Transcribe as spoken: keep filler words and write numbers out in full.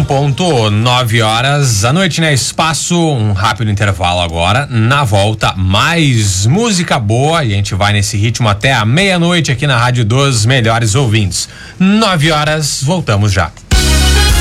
ponto, nove horas da noite, né? Espaço, um rápido intervalo agora. Na volta, mais música boa e a gente vai nesse ritmo até a meia-noite aqui na Rádio dos Melhores Ouvintes. Nove horas, voltamos já.